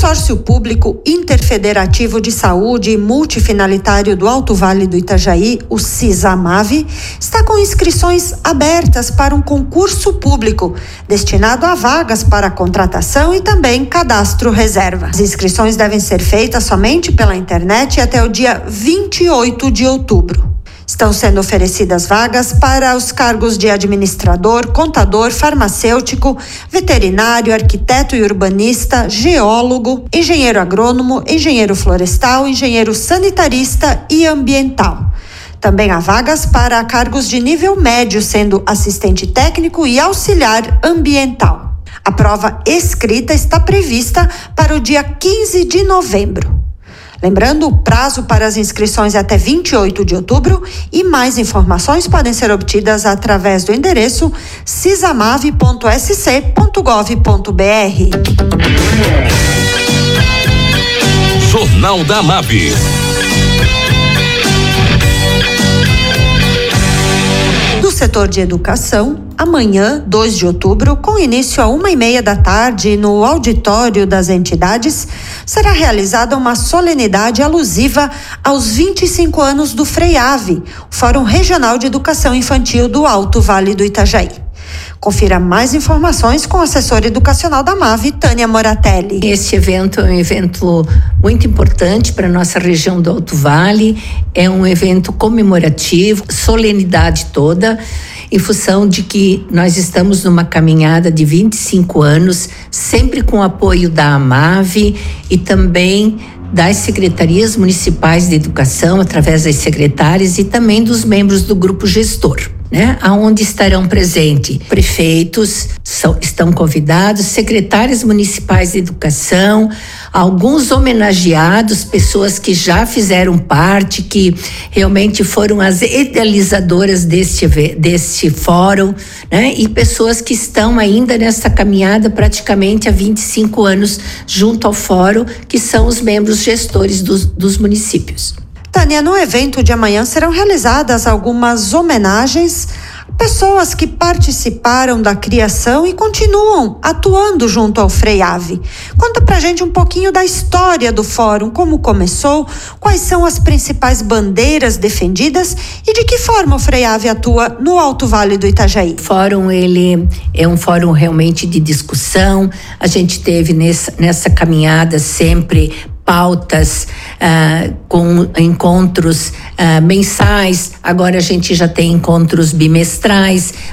Consórcio Público Interfederativo de Saúde e Multifinalitário do Alto Vale do Itajaí, o CISAMAV, está com inscrições abertas para um concurso público destinado a vagas para contratação e também cadastro reserva. As inscrições devem ser feitas somente pela internet até o dia 28 de outubro. Estão sendo oferecidas vagas para os cargos de administrador, contador, farmacêutico, veterinário, arquiteto e urbanista, geólogo, engenheiro agrônomo, engenheiro florestal, engenheiro sanitarista e ambiental. Também há vagas para cargos de nível médio, sendo assistente técnico e auxiliar ambiental. A prova escrita está prevista para o dia 15 de novembro. Lembrando, o prazo para as inscrições é até 28 de outubro e mais informações podem ser obtidas através do endereço cisamave.sc.gov.br. Jornal da AMAV. Do setor de educação, amanhã, 2 de outubro, com início a 1h30 da tarde, no auditório das entidades, será realizada uma solenidade alusiva aos 25 anos do FREAV, o Fórum Regional de Educação Infantil do Alto Vale do Itajaí. Confira mais informações com a assessora educacional da AMAV, Tânia Moratelli. Este evento é um evento muito importante para a nossa região do Alto Vale, é um evento comemorativo, solenidade toda, em função de que nós estamos numa caminhada de 25 anos, sempre com o apoio da AMAV e também das secretarias municipais de educação, através das secretárias e também dos membros do grupo gestor, aonde estarão presentes prefeitos, estão convidados, secretárias municipais de educação, alguns homenageados, pessoas que já fizeram parte, que realmente foram as idealizadoras deste fórum, e pessoas que estão ainda nessa caminhada praticamente há 25 anos junto ao fórum, que são os membros gestores dos municípios. Tânia, no evento de amanhã serão realizadas algumas homenagens a pessoas que participaram da criação e continuam atuando junto ao FREAV. Conta pra gente um pouquinho da história do fórum, como começou, quais são as principais bandeiras defendidas e de que forma o FREAV atua no Alto Vale do Itajaí. O fórum, ele é um fórum realmente de discussão. A gente teve nessa caminhada sempre pautas com encontros mensais, agora a gente já tem encontros bimestrais,